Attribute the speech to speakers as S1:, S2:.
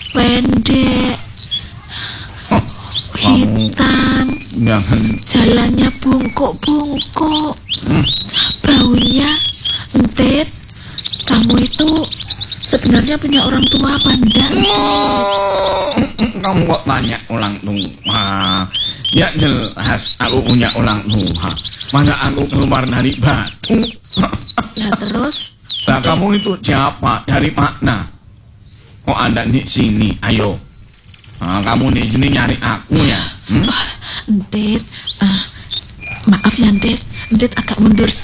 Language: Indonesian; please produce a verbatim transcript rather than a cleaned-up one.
S1: pendek,
S2: Oh,
S1: hitam,
S2: jangan.
S1: jalannya bungkuk-bungkuk,
S2: Hmm.
S1: baunya entit. Kamu itu sebenarnya punya orang tua apa enggak?
S2: Oh, kamu kok tanya ulang tua? Ya jelas aku punya ulang tua. Masa aku keluar dari batu?
S1: Lah terus?
S2: Lah kamu itu siapa? Dari mana? Kok ada di sini? Ayo. Nah, kamu di sini nyari aku ya? Hmm?
S1: Entit, uh, maaf ya Entit, Entit agak mundur